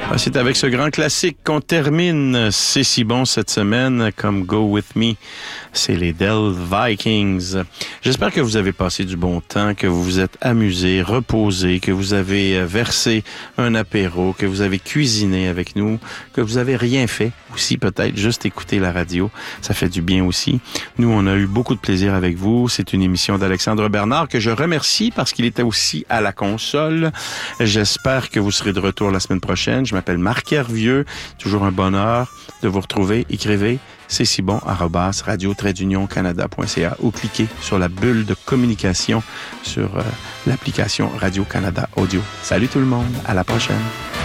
C'est avec ce grand classique qu'on termine. C'est si bon cette semaine comme Go With Me. C'est les Dell Vikings. J'espère que vous avez passé du bon temps, que vous vous êtes amusé, reposé, que vous avez versé un apéro, que vous avez cuisiné avec nous, que vous avez rien fait aussi, peut-être juste écouter la radio. Ça fait du bien aussi. Nous, on a eu beaucoup de plaisir avec vous. C'est une émission d'Alexandre Bernard que je remercie parce qu'il était aussi à la console. J'espère que vous serez de retour la semaine prochaine. Je m'appelle Marc Hervieux. Toujours un bonheur de vous retrouver. Écrivez c'est si bon @radio-canada.ca ou cliquez sur la bulle de communication sur l'application Radio-Canada Audio. Salut tout le monde. À la prochaine.